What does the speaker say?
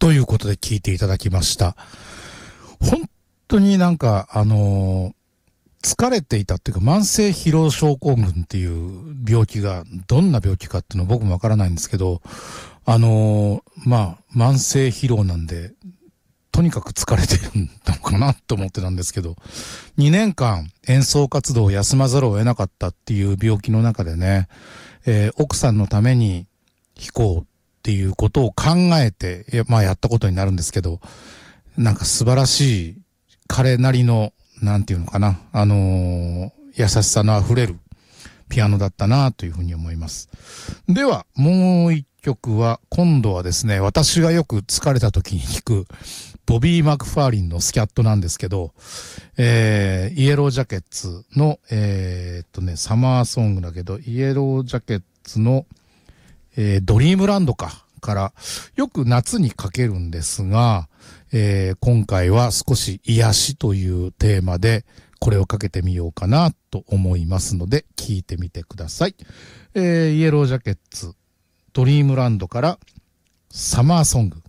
ということで聞いていただきました。本当になんか、疲れていたっていうか、慢性疲労症候群っていう病気が、どんな病気かっていうのは僕もわからないんですけど、慢性疲労なんで、とにかく疲れてるのかなと思ってたんですけど、2年間演奏活動を休まざるを得なかったっていう病気の中でね、奥さんのために弾こうっていうことを考えて、やったことになるんですけど、なんか素晴らしい彼なりの、なんていうのかな、優しさのあふれるピアノだったなというふうに思います。では、もう一曲は、今度はですね、私がよく疲れた時に弾く、ボビー・マクファーリンのスキャットなんですけど、イエロージャケッツの、サマーソングだけど、イエロージャケッツの、ドリームランドからよく夏にかけるんですが、今回は少し癒しというテーマでこれをかけてみようかなと思いますので聞いてみてください。イエロージャケッツドリームランドからサマーソング。